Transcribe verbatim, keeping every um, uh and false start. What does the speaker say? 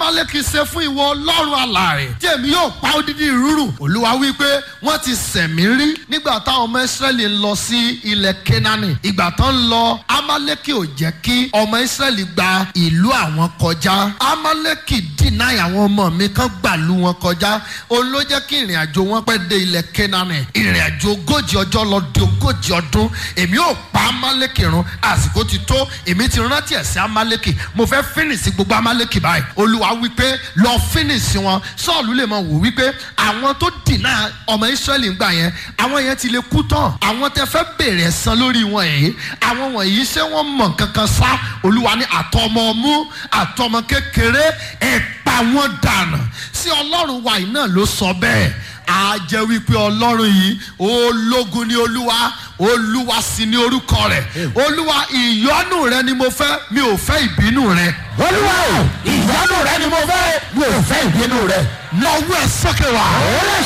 Amálẹ́kì ṣe fún ìwọ Ọlọ́run alààyè tí èmi yóò pa odidi ìrúrù. Olúwa wí pé wọ́n ti sẹ̀mí rí nígbà táwọn ọmọ Ísírẹ́lì ń lọ sí ilẹ̀ Kénáánì. Ìgbà tán ń lọ, Amálẹ́kì ò jẹ́ kí ọmọ Ísírẹ́lì gba ìlú àwọn kọjá. Amálẹ́kì deny àwọn ọmọ mi kan gbàlú wọn kọjá. Òun ló jẹ́ kí ìrìn àjò wọn pẹ́ dé ilẹ̀ Kénáánì. Ìrìn àjò ogójì ọjọ́ lọ di ogójì ọdún. Èmi ò pa Amálẹ́kì run. Àsìkò ti tó. Èmi ti rántí ẹ̀sìn Amálẹ́kì. Mo fẹ́ fínísì gbogbo Amálẹ́kì báyìí. Olúwa wípé lọ fínísì wọn. Sọ́ọ̀lù lè máa wò wípé àwọn tó dìnnà ọmọ Ísírẹ́lì ń gbà yẹn, àwọn yẹn ti lè kú tán. Àwọn tẹ fẹ́ bèrè ẹ̀san lórí wọn yìí, àwọn wọ̀nyí ṣé wọ́n mọ̀ kankan sá? Olúwa ní àtọmọ ọmú àtọmọ kékeré ẹ pa wọ́n dànù. Sí Ọlọ́run wa yìí náà ló sọ bẹ́ẹ̀. A jẹ́ wípé Ọlọ́run yìí ológun ni Olúwa, Olúwa sì ni orúkọ rẹ̀. Olúwa ìyọ́nú rẹ ni mo fẹ́, mi ò fẹ́ ìbínú rẹ. Olúwa ìyọ́nú rẹ ni mo fẹ́, mi ò fẹ́ ìbínú rẹ. Lọ́wọ́ ẹ̀ sókè wá.